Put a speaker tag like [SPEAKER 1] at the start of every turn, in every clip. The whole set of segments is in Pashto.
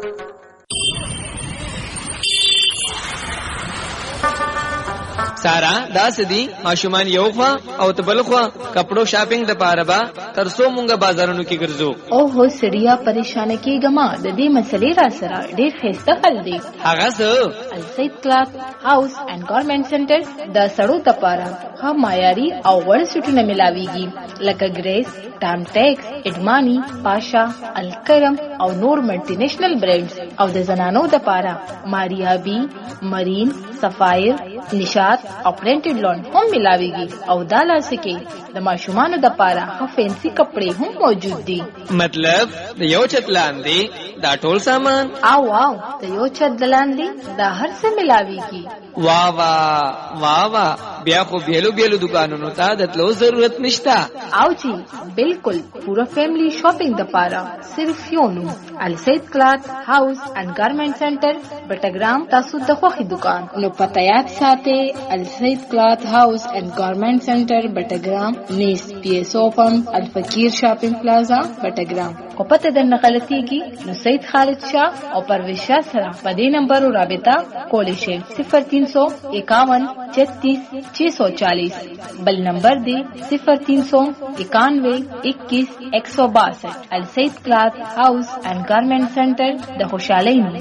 [SPEAKER 1] سارا دا سدي ماشومان یو خوا او تبل خوا کپڑو شاپینګ د پاره با ترسو مونږه بازارونو کې ګرځو.
[SPEAKER 2] او هو سړیا پریشان کیګما د دې مسلې را سره ډېر خسته حل دی.
[SPEAKER 1] هغه څه
[SPEAKER 2] السید کلاث هاوس اینڈ گارمنټ سنټر د سړو د پاره ها معیاري او وړ سټونه ملاويږي لکه ګریس، ټام ټیکس، اډمانی، پاشا، الکرم او نور ملټي نېشنل برانډز او د زنانو د پاره ماریا بی، مرین، سفایر، نشاط او پرنټډ لون هم ملاويږي او دا لاسکه د ماشومان د پاره ها فینسی کپڑے هم موجود دي.
[SPEAKER 1] مطلب د یو چت لاندې دا ټول سامان
[SPEAKER 2] او واو د یو چت لاندې دا هر څه ملاويږي.
[SPEAKER 1] واہ واہ واہ واہ بیا خو بیلو بیلو دکانونو ته د تلو ضرورت نشتا.
[SPEAKER 2] او جی بالکل پورا فیملی شاپینګ د پاره صرف یو نو السید کلاث هاوس اینڈ گارمنټ سنټر بټګرام تاسو د خوخي دکان نو پته یاد ساتي السید کلاث هاوس اینڈ گارمنټ سنټر بټګرام نیس پی ایس او پم الفقیر شاپینګ پلازا بټګرام. او پته د نقلتيږي نو سید خالد شاه او پرویز شاه سره په دې نمبر رابطه کولی شئ 0351 36 640 بل نمبر دی 0391 21 162. السید کلاث هاوس اینڈ گارمنٹ سنٹر د خوشحالۍ نوم.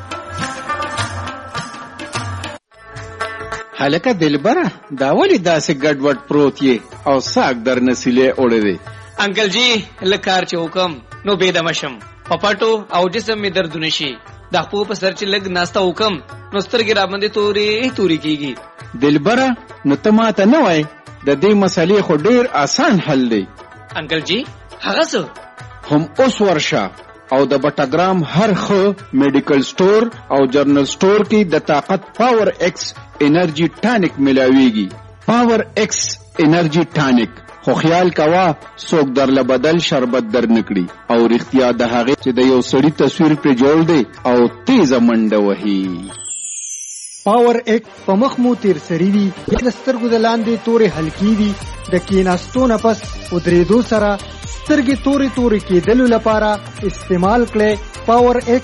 [SPEAKER 3] هلکه دلبره دا ولی داسې ګډوډ پروت یې او ساک در نسیلې اوړې دی.
[SPEAKER 1] انکل جی لکار چې حکم نو بيدم شم پپټو او جسم می درد نشي د خپل په سر چې لګ ناستا حکم نو سترګې را باندې توري کیږي.
[SPEAKER 3] دلبره نو ته ماته نه وای د دې مسلې خو ډیر آسان حل دی.
[SPEAKER 1] انکل جی هغه څه
[SPEAKER 3] هم اوس ورشه او د بټګرام هر خو میډیکل سٹور او جرنل سٹور کې د طاقت پاور ایکس انرژي ټانیک ملاويږي. پاور ایکس انرژي ټانیک خو خیال کوا څوک درله بدل شربت در نکړي او رښتیا د هغه چې د یو سړی تصویر پر جوړ دی او تیز منډه وهي.
[SPEAKER 4] پاور ایک په مخ مو تیر سری وي د سترګو د لاندې تورې هلکی وي د کیناستو نه پس ودرېدو سره سترګې تورې کېدلو لپاره استعمال کړئ. پاور ایک